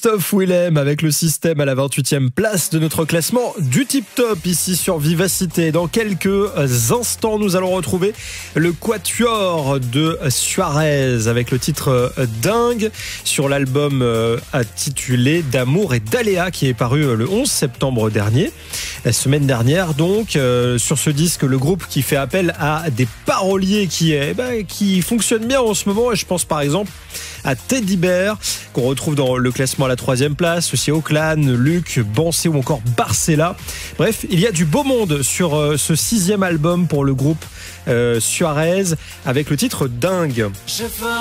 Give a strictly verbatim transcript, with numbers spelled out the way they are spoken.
Christophe Willem avec le système à la vingt-huitième place de notre classement du Tip Top ici sur Vivacité. Dans quelques instants, nous allons retrouver le quatuor de Suarez avec le titre Dingue sur l'album intitulé D'amour et d'aléa qui est paru le onze septembre dernier, la semaine dernière. Donc sur ce disque, le groupe qui fait appel à des paroliers qui, eh ben, qui fonctionnent bien en ce moment. Et je pense par exemple à Teddy Bear qu'on retrouve dans le classement à la troisième place, aussi Auckland, Luc, Bansé ou encore Barcella. Bref, il y a du beau monde sur euh, ce sixième album pour le groupe euh, Suarez avec le titre Dingue.